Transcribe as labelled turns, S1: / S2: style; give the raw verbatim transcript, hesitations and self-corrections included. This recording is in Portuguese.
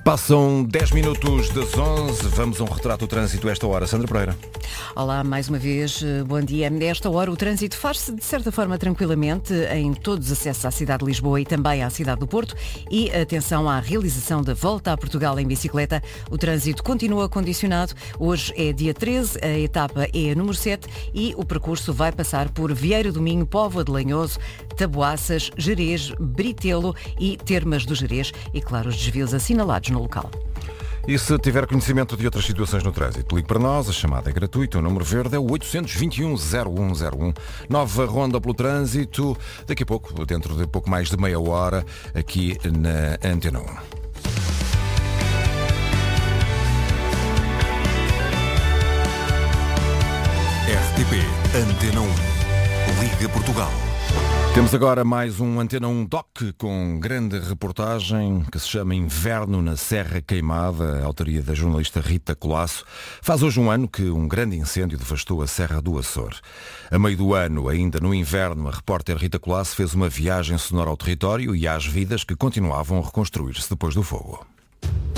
S1: Passam dez minutos das onze, vamos a um retrato do trânsito a esta hora. Sandra Pereira.
S2: Olá, mais uma vez, bom dia. Nesta hora o trânsito faz-se de certa forma tranquilamente em todos os acessos à cidade de Lisboa e também à cidade do Porto. E atenção à realização da volta a Portugal em bicicleta. O trânsito continua condicionado. Hoje é dia treze, a etapa é a número sete e o percurso vai passar por Vieira do Minho, Póvoa de Lanhoso, Taboaças, Gerês, Britelo e Termas do Gerês. E claro, os desvios assinalados no local.
S1: E se tiver conhecimento de outras situações no trânsito, ligue para nós, a chamada é gratuita, o número verde é o oito dois um, zero um zero um. Nova ronda pelo trânsito, daqui a pouco, dentro de pouco mais de meia hora, aqui na Antena um.
S3: R T P Antena um. Liga Portugal.
S1: Temos agora mais um Antena um Doc com grande reportagem que se chama Inverno na Serra Queimada, a autoria da jornalista Rita Colasso. Faz hoje um ano que um grande incêndio devastou a Serra do Açor. A meio do ano, ainda no inverno, a repórter Rita Colasso fez uma viagem sonora ao território e às vidas que continuavam a reconstruir-se depois do fogo.